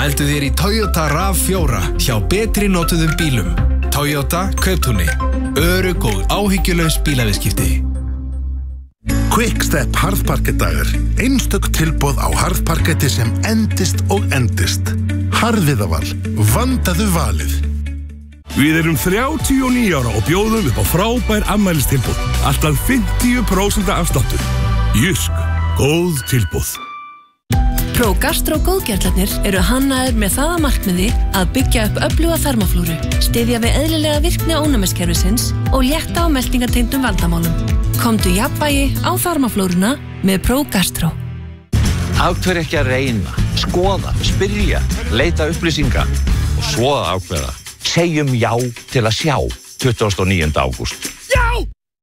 Pældu þér í Toyota RAV4 hjá betri notuðum bílum. Toyota Kauptúni. Örugg og áhyggjulaus bílaviðskipti. Quickstep harðparkettdagar. Einstök tilboð á harðparketti sem endist og endist. Harðviðaval. Vandaðu valið. Við erum 39 ára og bjóðum upp á frábær afmælistilboð. Alltaf 50% afsláttur. Jysk. Góð tilboð. ProGastro góðgerlarnir eru hannaðir með það að markmiði að byggja upp öfluga þarmaflóru, styðja við eðlilega virkni ónæmiskerfisins og létta á meltingatengdum vandamálum. Komdu jafnvægi á þarmaflóruna með ProGastro. Af hverju ekki að reyna, skoða, spyrja, leita upplýsinga og svo að ákveða. Segjum já til að sjá 29. ágúst. Já!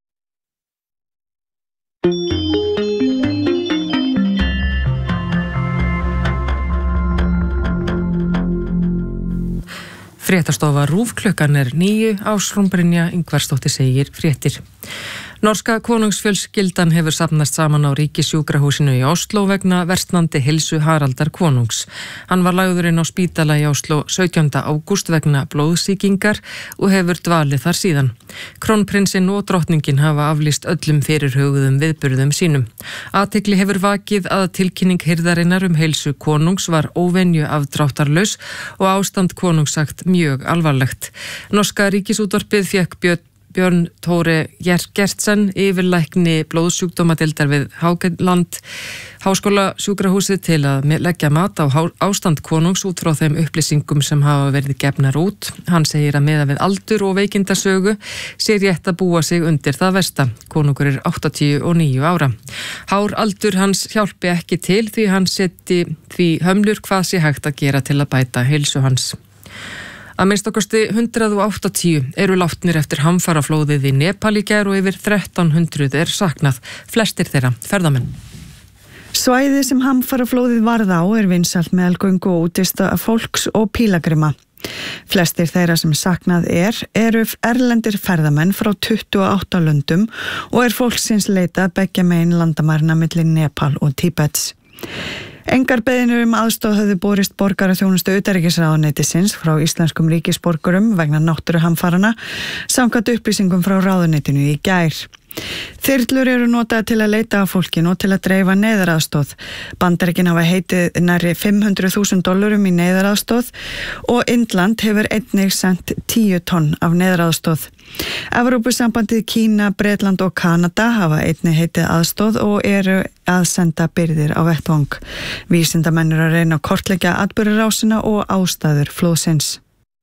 Fréttastofa RÚV klukkan 9, Ásrún Brynja Ingvarsdóttir segir fréttir. Norska konungsfjölskyldan hefur safnast saman á ríkissjúkrahúsinu í Oslo vegna versnandi heilsu Haraldar konungs. Hann var lagður inn á spítala í Oslo 17. ágúst vegna blóðsýkingar og hefur dvalið þar síðan. Krónprinsinn og drottningin hafa aflýst öllum fyrirhuguðum viðburðum sínum. Athygli hefur vakið að tilkynning hirðarinnar heilsu konungs var óvenju afdráttarlaus og ástand konungs sagt mjög alvarlegt. Norska ríkisútvarpið fékk Björn Tóre Gertsen, yfirlækni blóðsjúkdómadeildar við Hágeland háskólasjúkrahúsið til að leggja mat á ástand konungs út frá þeim upplýsingum sem hafa verið gefnar út. Hann segir að miðað við aldur og veikindasögu sé rétt að búa sig undir það versta. Konungur er 89 ára. Hár aldur hans hjálpi ekki til því hann seti því hömlur hvað sé hægt að gera til að bæta heilsu hans. Að minnst okkarstu 180 eru látnir eftir hamfaraflóðið í Nepal í gær og yfir 1300 er saknað, flestir þeirra ferðamenn. Svæðið sem hamfaraflóðið varð á er vinsælt meðal göngu og útivista fólks og pílagrima. Flestir þeirra sem saknað eru erlendir ferðamenn frá 28 löndum og er fólksins leitað beggja megin landamærna milli Nepal og Tíbets. Engar beiðnir aðstoð höfðu borist borgaraþjónustu utanríkisráðuneytisins frá íslenskum ríkisborgurum vegna náttúruhamfaranna samkvæmt upplýsingum frá ráðuneytinu í gær. Þyrlur eru notaðar til að leita að fólkinu og til að dreifa neyðaraðstoð. Bandaríkin hafa heitið nærri $500.000 í neyðaraðstoð og Indland hefur einnig sent 10 tonn af neyðaraðstoð. Evrópusambandið, Kína, Bretland og Kanada hafa einnig heitið aðstoð og eru að senda birgðir á vettvang. Vísindamenn eru að reyna að kortleggja atburðarásina og ástæður flóðsins.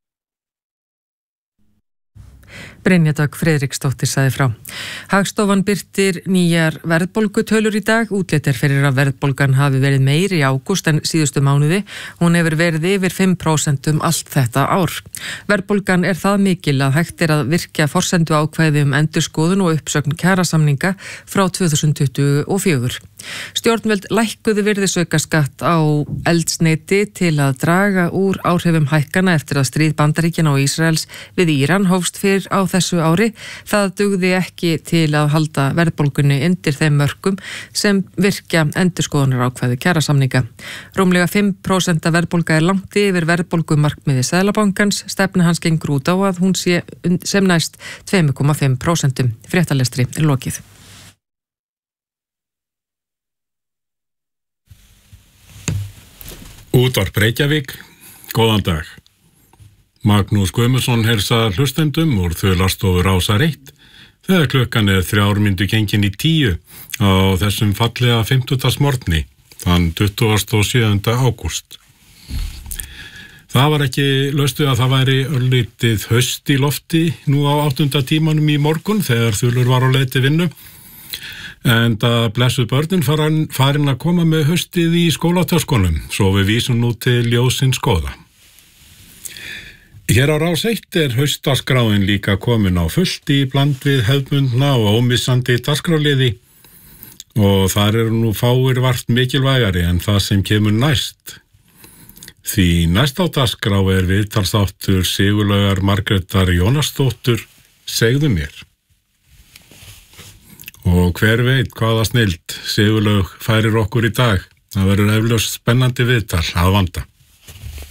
Brynja Dögg Friðriksdóttir sagði frá. Hagstofan birtir nýjar verðbólgutölur í dag. Útlit er fyrir að verðbólgan hafi verið meiri í ágúst en síðustu mánuði. Hún hefur verið yfir 5% allt þetta ár. Verðbólgan er það mikil að hægt er að virkja forsendu ákvæði endurskoðun og uppsögn kjarasamninga frá 2024. Stjórnvöld lækkuðu virðisaukaskatt á eldsneyti til að draga úr áhrifum hækkana eftir að stríð Bandaríkjanna og Ísraels við Íran hófst fyrr á þessu ári. Það dugði ekki til að halda verðbólgunni undir þeim mörkum sem virkja endurskoðunarákvæði kjarasamninga. Rúmlega 5% verðbólga er langt yfir verðbólgumarkmiði Seðlabankans. Stefna hans gengur út á að hún sé sem næst 2,5%. Fréttalestri er lokið. Útvarp Reykjavík, góðan dag. Magnús Guðmundsson heilsar hlustendum úr þulastofu Rásar 1 þegar klukkan er 9:03 á þessum fallega 50. morgni, þann 27. ágúst. Það var ekki laustu að það væri örlítið haust í lofti nú á 8. tímanum í morgun þegar þulur var á leið til vinnu. En það blessuð börnin farin að koma með haustið í skólatöskunum, svo við vísum nú til ljósins góða. Hér á Rás 1 er haustaskráin líka komin á fullt í bland við hefðbundna og ómissandi dagskráliði og þar eru nú fáir vart mikilvægari en það sem kemur næst. Því næst á dagskrá er viðtalsþáttur Sigurlaugar Margrétar Jónasdóttur, segðu mér. Og hver veit hvaða snilld Sigurlaug færir okkur í dag. Það verður eflaust spennandi viðtal að vanda.